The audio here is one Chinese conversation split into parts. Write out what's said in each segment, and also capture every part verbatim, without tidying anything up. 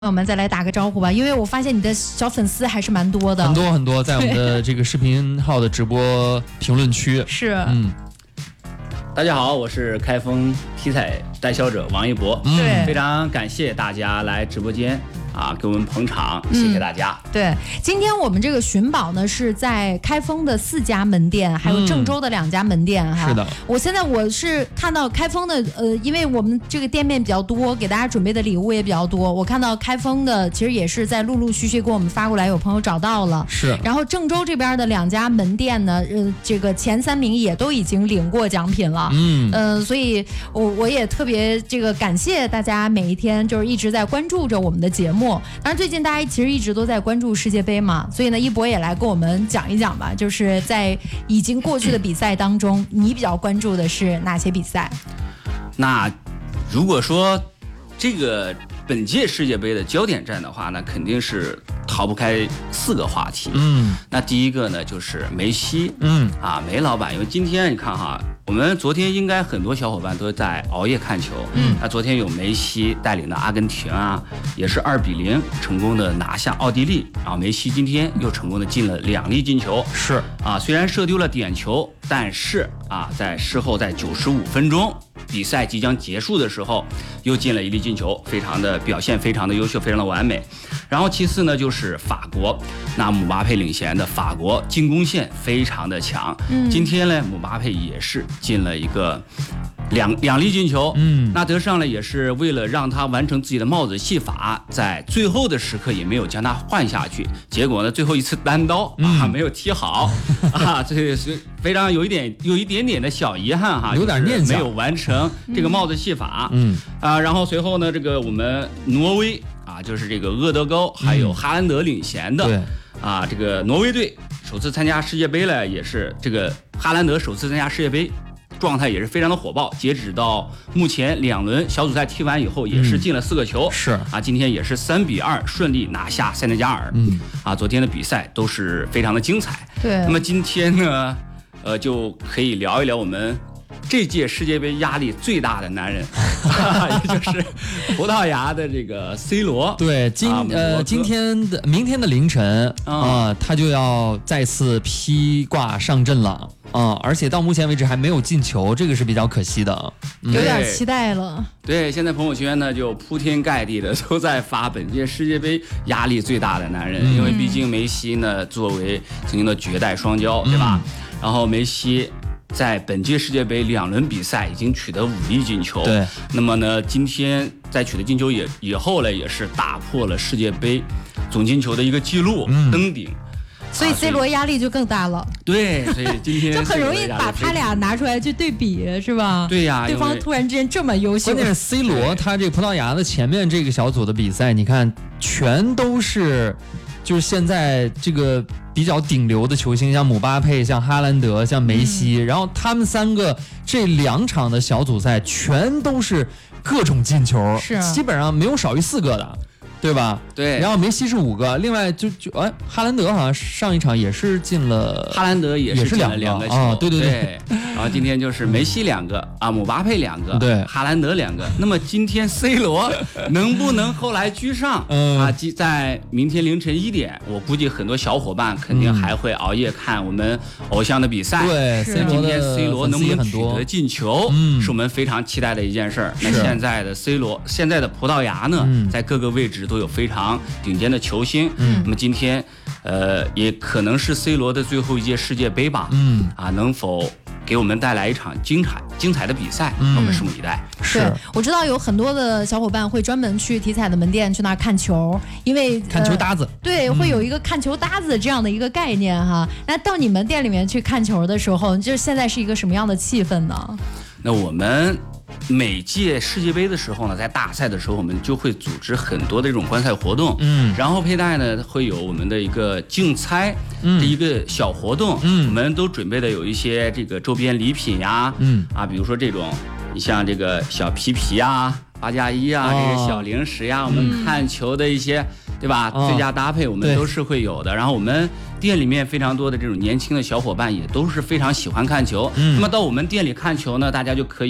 我们再来打个招呼吧，因为我发现你的小粉丝还是蛮多的， 很多很多，在我们的这个视频号的直播评论区。 是， 嗯， 大家好，我是开封体彩代销者王一博， 嗯对非常感谢大家来直播间啊，给我们捧场，谢谢大家。 对，今天我们这个寻宝呢是在开封的四家门店，还有郑州的两家门店哈。 是的， 我现在我是看到开封的，呃，因为我们这个店面比较多，给大家准备的礼物也比较多。我看到开封的其实也是在陆陆续续给我们发过来，有朋友找到了。 是。 然后郑州这边的两家门店呢，呃，这个前三名也都已经领过奖品了。 嗯。 呃，所以我我也特别这个感谢大家每一天就是一直在关注着我们的节目。当然，最近大家其实一直都在关注世界杯嘛，所以呢，一博也来跟我们讲一讲吧，就是在已经过去的比赛当中，你比较关注的是哪些比赛？ 那如果说这个本届世界杯的焦点战的话呢，肯定是逃不开四个话题。 嗯， 那第一个呢就是梅西， 嗯啊，梅老板，因为今天你看哈，我们昨天应该很多小伙伴都在熬夜看球，嗯，那昨天有梅西带领的阿根廷啊，也是二比零成功的拿下奥地利，然后梅西今天又成功的进了两粒进球， 是啊，虽然射丢了点球，但是啊，在事后在九十五分钟。比赛即将结束的时候，又进了一粒进球，非常的表现非常的优秀，非常的完美。然后其次呢就是法国，那姆巴佩领衔的法国进攻线非常的强。嗯，今天呢姆巴佩也是进了一个两两粒进球。嗯，那德尚呢也是为了让他完成自己的帽子戏法，在最后的时刻也没有将他换下去。结果呢最后一次单刀、嗯、啊没有踢好啊，这是非常有一点有一点点的小遗憾哈， 有点念想， 没有完成这个帽子戏法。嗯啊，然后随后呢，这个我们挪威啊，就是这个厄德高还有哈兰德领衔的、嗯、啊，这个挪威队首次参加世界杯了，也是这个哈兰德首次参加世界杯。状态也是非常的火爆，截止到目前两轮小组赛踢完以后，也是进了四个球。嗯、 是啊，今天也是三比二顺利拿下塞内加尔。嗯啊，昨天的比赛都是非常的精彩。 对， 那么今天呢，呃，就可以聊一聊我们这届世界杯压力最大的男人，也就是葡萄牙的这个 C 罗。 对，今、啊、呃今天的明天的凌晨啊、嗯呃，他就要再次披挂上阵了。啊、嗯，而且到目前为止还没有进球，这个是比较可惜的， 嗯、有点期待了。 对，现在朋友圈呢就铺天盖地的都在发本届世界杯压力最大的男人，嗯、因为毕竟梅西呢作为曾经的绝代双骄，对吧？嗯、然后梅西在本届世界杯两轮比赛已经取得五粒进球， 对。 那么呢，今天在取得进球也以后呢，也是打破了世界杯总进球的一个记录，嗯、登顶。 所以 C 罗压力就更大了， 对，所以今天就很容易把他俩拿出来去对比，是吧？ 对呀， 对方突然之间这么优秀。 关键是 C 罗他这个葡萄牙的前面这个小组的比赛，你看全都是，就是现在这个比较顶流的球星，像姆巴佩、像哈兰德、像梅西，嗯、然后他们三个这两场的小组赛全都是各种进球， 是、啊、 基本上没有少于四个的。对吧？ 对， 然后梅西是五个，另外就就哎，哈兰德好像上一场也是进了， 哈兰德也是进了两个球， 啊、对对 对, 对。然后今天就是梅西两个啊，姆巴佩两个， 对， 哈兰德两个。那么今天 C 罗能不能后来居上？嗯啊，在明天凌晨一点，我估计很多小伙伴肯定还会熬夜看我们偶像的比赛。 对， 今天 C 罗能不能取得进球，嗯，是我们非常期待的一件事儿。那现在的 C 罗，现在的葡萄牙呢，嗯、在各个位置都有非常顶尖的球星，嗯，那么今天，呃，也可能是 C 罗的最后一届世界杯吧，嗯，啊，能否给我们带来一场精彩精彩的比赛，嗯、我们拭目以待。 是，我知道有很多的小伙伴会专门去体彩的门店去那儿看球，因为看球搭子， 呃、对，会有一个看球搭子这样的一个概念哈。嗯、那到你们店里面去看球的时候，就是现在是一个什么样的气氛呢？ 那我们每届世界杯的时候呢，在大赛的时候，我们就会组织很多的这种观赛活动，嗯，然后佩戴呢会有我们的一个竞猜的一个小活动，嗯，我们都准备的有一些这个周边礼品呀，嗯啊，比如说这种，你像这个小皮皮呀、八加一啊，哦、这个小零食呀，我们看球的一些。对吧？哦、最佳搭配我们都是会有的。然后我们店里面非常多的这种年轻的小伙伴也都是非常喜欢看球。嗯、那么到我们店里看球呢，大家就可以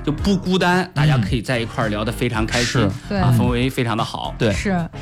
就不孤单，大家可以在一块儿聊得非常开心， 是对啊，氛围非常的好。 对， 是。